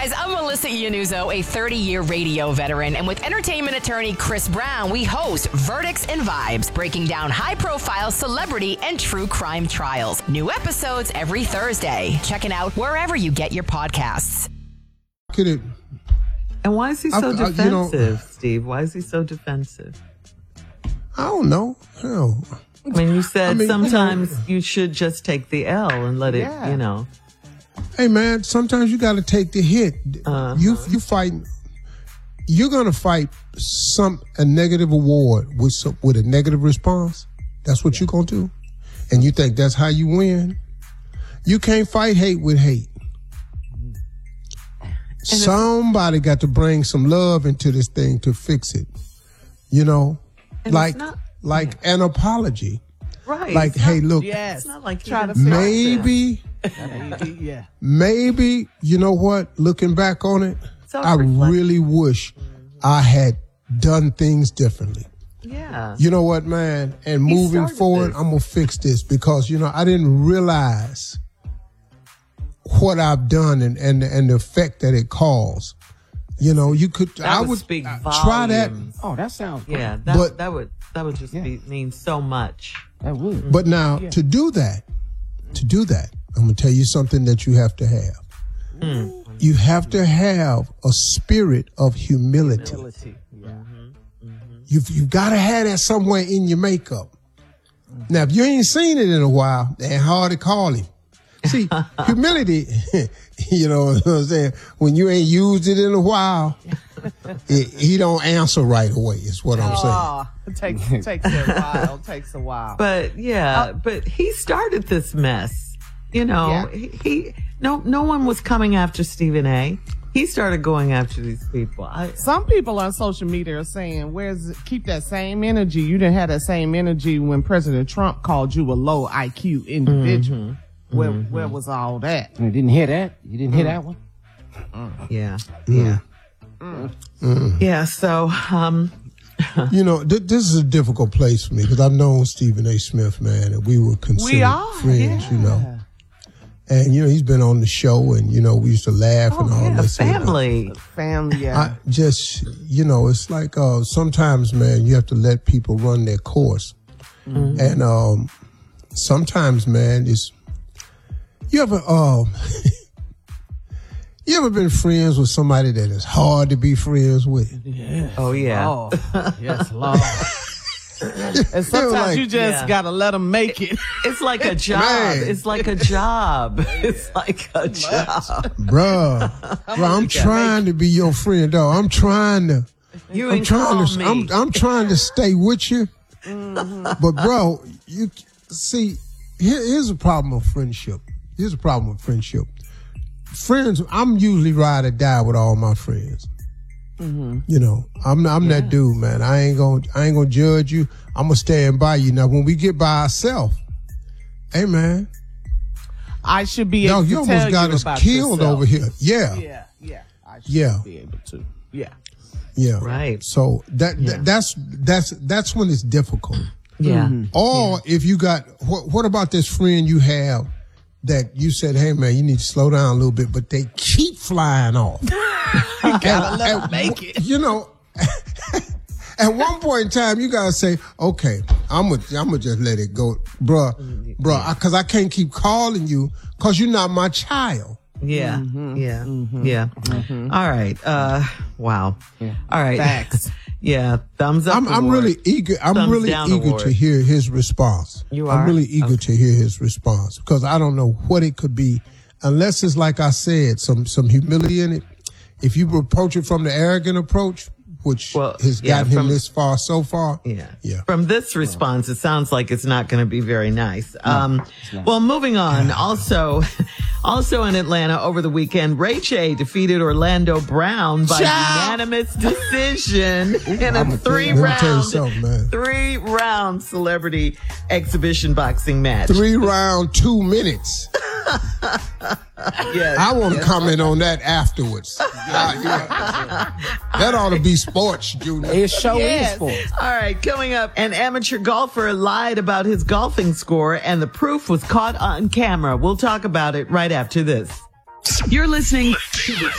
guys, I'm Melissa Iannuzzo, a 30-year radio veteran, and with entertainment attorney Chris Brown, we host Verdicts and Vibes, breaking down high-profile celebrity and true crime trials. New episodes every Thursday. Check it out wherever you get your podcasts. And why is he so defensive, Steve? Why is he so defensive? I don't know. Hell. I mean, you said sometimes you should just take the L and let it, Hey, man, sometimes you got to take the hit. You fight. You're going to fight a negative award with a negative response. That's what you're going to do. And you think that's how you win? You can't fight hate with hate. Somebody got to bring some love into this thing to fix it. You know, like an apology. Right. Like, hey, look. Yes. It's not like try to maybe, yeah. maybe, you know what? Looking back on it, I really wish I had done things differently. Yeah. You know what, man? And moving forward, I'm going to fix this because, I didn't realize what I've done and the effect that it caused. You could, I would speak try that. Oh, that sounds great. Yeah, that would just mean so much. That would. But now to do that, I'm going to tell you something that you have to have. You have to have a spirit of humility. You've got to have that somewhere in your makeup. Now, if you ain't seen it in a while, it ain't hard to call him. See, humility, you know what I'm saying? When you ain't used it in a while, he don't answer right away, is what I'm saying. It takes a while. But but he started this mess. No one was coming after Stephen A. He started going after these people. Some people on social media are saying, keep that same energy. You didn't have that same energy when President Trump called you a low IQ individual. Where was all that? You didn't hear that? You didn't hear that one? Yeah. Yeah, so... this is a difficult place for me because I've known Stephen A. Smith, man, and we were considered friends, And, he's been on the show and, we used to laugh and all this. Family, I just, it's like sometimes, man, you have to let people run their course. And sometimes, man, you ever been friends with somebody that is hard to be friends with? Yes. Oh, yeah. Lord. Yes, Lord. And sometimes you just got to let them make it. It's like a job. Man. It's like a job. It's like a job. Bruh, I'm trying to be your friend, dog. I'm trying to stay with you. But, bro, you see, here's a problem with friendship. Friends, I'm usually ride or die with all my friends. I'm that dude, man. I ain't gonna judge you. I'm gonna stand by you. Now, when we get by ourselves, hey, man, I should be able to you tell almost got you us about killed yourself. over here. Yeah. I should be able to. Yeah. Right. So that's when it's difficult. Yeah. Or if you got, what about this friend you have that you said, hey, man, you need to slow down a little bit, but they keep flying off. You gotta let them make it. At one point in time, you gotta say, okay, I'm gonna just let it go, bruh, because I can't keep calling you because you're not my child. Yeah. All right. Wow. Yeah. All right. Facts. Yeah. Thumbs up. I'm really eager. I'm really eager to hear his response. You are? I'm really eager to hear his response because I don't know what it could be unless it's like I said, some humility in it. If you approach it from the arrogant approach, which has gotten him this far so far. Yeah. From this response, it sounds like it's not going to be very nice. Well, moving on. Also in Atlanta over the weekend, Ray J defeated Orlando Brown by unanimous decision in a three-round celebrity exhibition boxing match. 3 round, 2 minutes. Yes, I want to comment on that afterwards. That ought to be sports, Junior. It show is sports. All right, coming up, an amateur golfer lied about his golfing score and the proof was caught on camera. We'll talk about it right after this. You're listening to the